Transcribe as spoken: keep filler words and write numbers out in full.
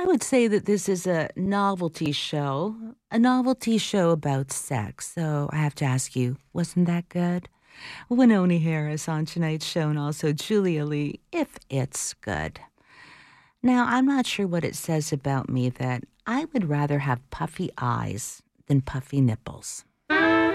would say that this is a novelty show, a novelty show about sex. So I have to ask you, wasn't that good? Winona Harris on tonight's show, and also Julia Lee, if it's good. Now, I'm not sure what it says about me that I would rather have puffy eyes than puffy nipples.